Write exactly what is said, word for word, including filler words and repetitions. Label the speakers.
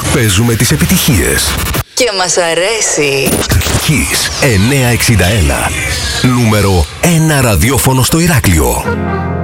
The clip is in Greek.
Speaker 1: Παίζουμε τις επιτυχίες.
Speaker 2: Και μας αρέσει.
Speaker 1: Kiss εννιακόσια εξήντα ένα. Νούμερο ένα ραδιόφωνο στο Ηράκλειο.